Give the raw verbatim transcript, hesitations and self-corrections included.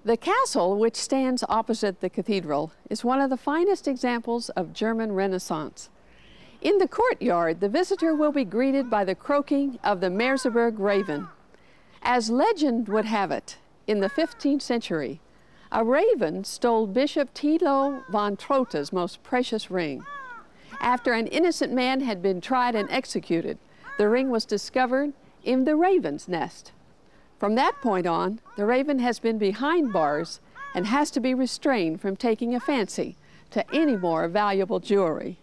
The castle, which stands opposite the cathedral, is one of the finest examples of German Renaissance. In the courtyard, the visitor will be greeted by the croaking of the Merseburg raven. As legend would have it, in the fifteenth century, a raven stole Bishop Thilo von Trotta's most precious ring. After an innocent man had been tried and executed, the ring was discovered in the raven's nest. From that point on, the raven has been behind bars and has to be restrained from taking a fancy to any more valuable jewelry.